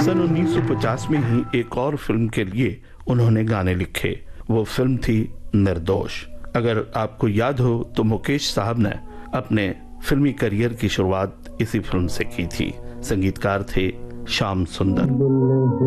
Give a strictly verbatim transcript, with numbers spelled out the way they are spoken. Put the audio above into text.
सन उन्नीस सौ पचास में ही एक और फिल्म के लिए उन्होंने गाने लिखे। वो फिल्म थी निर्दोष। अगर आपको याद हो तो मुकेश साहब ने अपने फिल्मी करियर की शुरुआत इसी फिल्म से की थी। संगीतकार थे श्याम सुंदर।